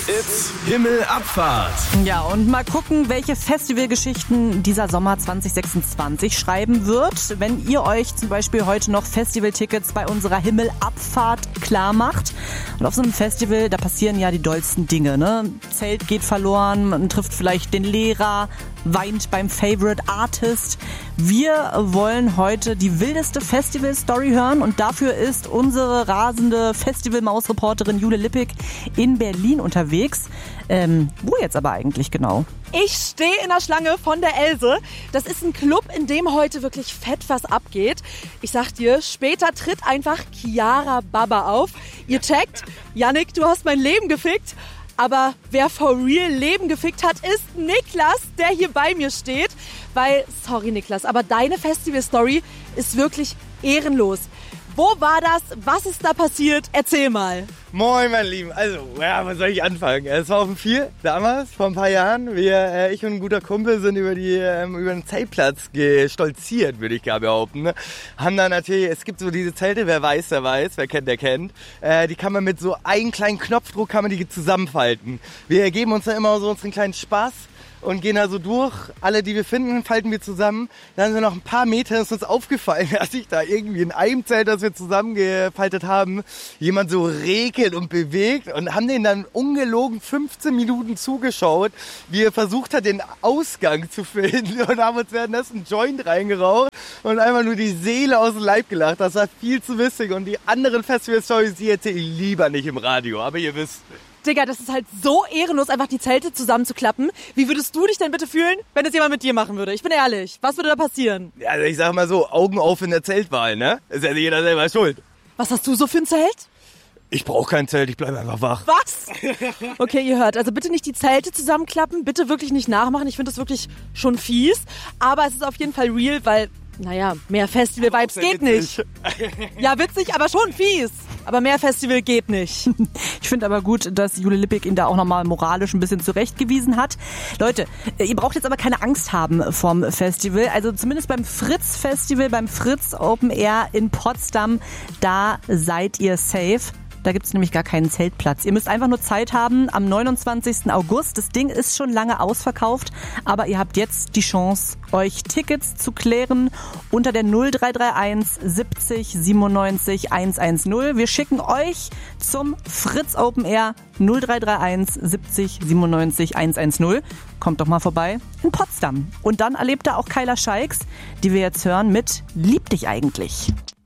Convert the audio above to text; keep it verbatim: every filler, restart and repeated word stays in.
It's Himmelabfahrt. Ja, und mal gucken, welche Festivalgeschichten dieser Sommer zwanzig sechsundzwanzig schreiben wird. Wenn ihr euch zum Beispiel heute noch Festivaltickets bei unserer Himmelabfahrt klar macht. Und auf so einem Festival, da passieren ja die dollsten Dinge, ne? Zelt geht verloren, man trifft vielleicht den Lehrer, weint beim Favorite Artist. Wir wollen heute die wildeste Festival-Story hören und dafür ist unsere rasende Festival-Maus-Reporterin Jule Lippig in Berlin unterwegs. Ähm, wo jetzt aber eigentlich genau? Ich stehe in der Schlange von der Else. Das ist ein Club, in dem heute wirklich fett was abgeht. Ich sag dir, später tritt einfach Chiara Baba auf. Ihr checkt, Yannick, du hast mein Leben gefickt. Aber wer for real Leben gefickt hat, ist Niklas, der hier bei mir steht. Weil, sorry Niklas, aber deine Festival-Story ist wirklich ehrenlos. Wo war das? Was ist da passiert? Erzähl mal. Moin, mein Lieben. Also, ja, was soll ich anfangen? Es war auf dem Vier, damals, vor ein paar Jahren. Wir, äh, ich und ein guter Kumpel sind über, die, ähm, über den Zeltplatz gestolziert, würde ich gar behaupten. Ne? Haben da natürlich, es gibt so diese Zelte, wer weiß, der weiß, wer kennt, der kennt. Äh, die kann man mit so einem kleinen Knopfdruck, kann man die zusammenfalten. Wir geben uns da immer so unseren kleinen Spaß. Und gehen da so durch. Alle, die wir finden, falten wir zusammen. Dann sind wir noch ein paar Meter, ist uns aufgefallen, dass sich da irgendwie in einem Zelt, das wir zusammengefaltet haben, jemand so regelt und bewegt und haben den dann ungelogen fünfzehn Minuten zugeschaut, wie er versucht hat, den Ausgang zu finden und haben uns währenddessen einen Joint reingeraucht und einfach nur die Seele aus dem Leib gelacht. Das war viel zu witzig und die anderen Festival-Stories, die erzähle ich lieber nicht im Radio, aber ihr wisst. Digga, das ist halt so ehrenlos, einfach die Zelte zusammenzuklappen. Wie würdest du dich denn bitte fühlen, wenn es jemand mit dir machen würde? Ich bin ehrlich, was würde da passieren? Also ich sag mal so, Augen auf in der Zeltwahl, ne? Ist ja jeder selber schuld. Was hast du so für ein Zelt? Ich brauche kein Zelt, ich bleibe einfach wach. Was? Okay, ihr hört, also bitte nicht die Zelte zusammenklappen, bitte wirklich nicht nachmachen. Ich finde das wirklich schon fies, aber es ist auf jeden Fall real, weil, naja, mehr Festival-Vibes geht nicht. Ja, witzig, aber schon fies. Aber mehr Festival geht nicht. Ich finde aber gut, dass Jule Lippig ihn da auch nochmal moralisch ein bisschen zurechtgewiesen hat. Leute, ihr braucht jetzt aber keine Angst haben vom Festival. Also zumindest beim Fritz-Festival, beim Fritz Open Air in Potsdam, da seid ihr safe. Da gibt's nämlich gar keinen Zeltplatz. Ihr müsst einfach nur Zeit haben am neunundzwanzigsten August. Das Ding ist schon lange ausverkauft, aber ihr habt jetzt die Chance, euch Tickets zu klären unter der null drei drei eins siebzig siebenundneunzig hundertzehn. Wir schicken euch zum Fritz Open Air null drei drei eins siebzig siebenundneunzig hundertzehn. Kommt doch mal vorbei in Potsdam. Und dann erlebt ihr auch Kyla Scheiks, die wir jetzt hören mit Lieb dich eigentlich.